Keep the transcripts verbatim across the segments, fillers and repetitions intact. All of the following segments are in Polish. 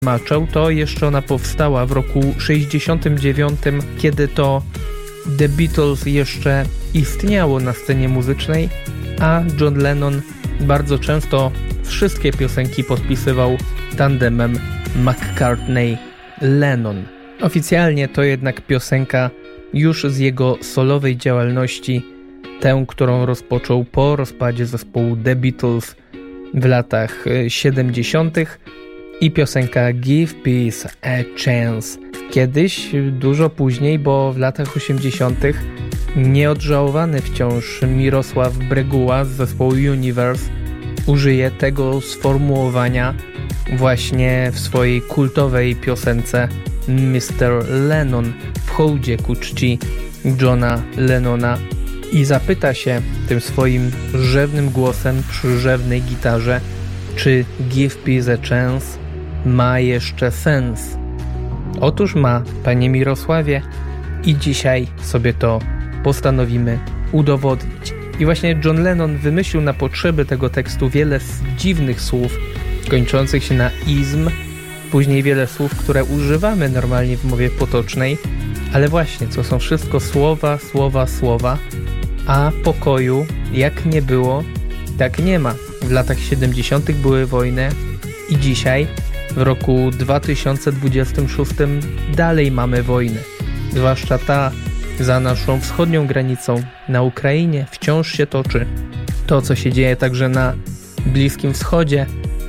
tłumaczał, to jeszcze ona powstała w roku sześćdziesiątym dziewiątym, kiedy to The Beatles jeszcze istniało na scenie muzycznej, a John Lennon bardzo często wszystkie piosenki podpisywał tandemem McCartney-Lennon. Oficjalnie to jednak piosenka już z jego solowej działalności, tę, którą rozpoczął po rozpadzie zespołu The Beatles w latach siedemdziesiątych i piosenka Give Peace a Chance. Kiedyś, dużo później, bo w latach osiemdziesiątych nieodżałowany wciąż Mirosław Breguła z zespołu Universe użyje tego sformułowania właśnie w swojej kultowej piosence mister Lennon w hołdzie ku czci Johna Lennona i zapyta się tym swoim rzewnym głosem przy rzewnej gitarze, czy Give Peace a Chance ma jeszcze sens. Otóż ma, panie Mirosławie, i dzisiaj sobie to postanowimy udowodnić. I właśnie John Lennon wymyślił na potrzeby tego tekstu wiele dziwnych słów kończących się na izm, później wiele słów, które używamy normalnie w mowie potocznej, ale właśnie, to są wszystko słowa, słowa, słowa, a pokoju jak nie było, tak nie ma. W latach siedemdziesiątych były wojny i dzisiaj, w roku dwa tysiące dwudziestym szóstym, dalej mamy wojnę. Zwłaszcza ta za naszą wschodnią granicą na Ukrainie wciąż się toczy. To, co się dzieje także na Bliskim Wschodzie,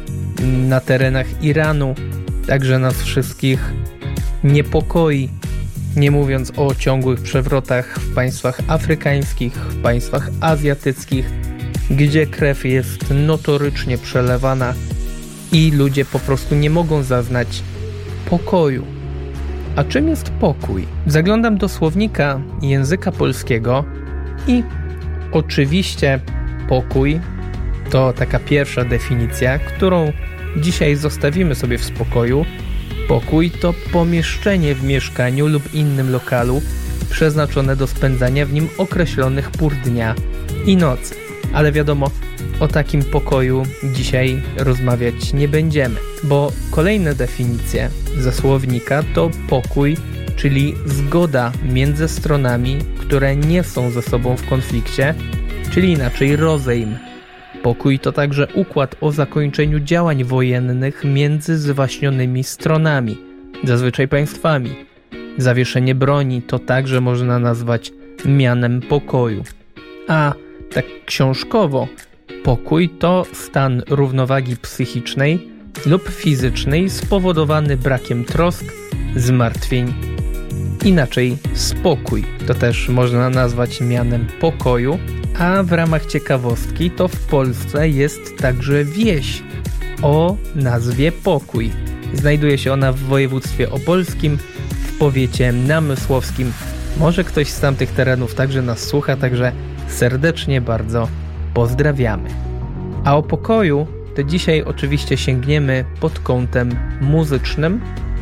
na terenach Iranu, także nas wszystkich niepokoi. Nie mówiąc o ciągłych przewrotach w państwach afrykańskich, w państwach azjatyckich, gdzie krew jest notorycznie przelewana i ludzie po prostu nie mogą zaznać pokoju. A czym jest pokój? Zaglądam do słownika języka polskiego i oczywiście pokój to taka pierwsza definicja, którą dzisiaj zostawimy sobie w spokoju. Pokój to pomieszczenie w mieszkaniu lub innym lokalu przeznaczone do spędzania w nim określonych pór dnia i nocy. Ale wiadomo, o takim pokoju dzisiaj rozmawiać nie będziemy, bo kolejne definicje ze słownika to pokój, czyli zgoda między stronami, które nie są ze sobą w konflikcie, czyli inaczej rozejm. Pokój to także układ o zakończeniu działań wojennych między zwaśnionymi stronami, zazwyczaj państwami. Zawieszenie broni to także można nazwać mianem pokoju. A tak książkowo, pokój to stan równowagi psychicznej lub fizycznej spowodowany brakiem trosk, zmartwień. Inaczej spokój to też można nazwać mianem pokoju, a w ramach ciekawostki to w Polsce jest także wieś o nazwie Pokój. Znajduje się ona w województwie opolskim, w powiecie namysłowskim. Może ktoś z tamtych terenów także nas słucha, także serdecznie bardzo pozdrawiamy. A o pokoju to dzisiaj oczywiście sięgniemy pod kątem muzycznym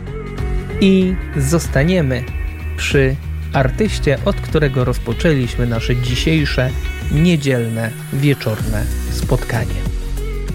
i zostaniemy przy artyście, od którego rozpoczęliśmy nasze dzisiejsze niedzielne, wieczorne spotkanie.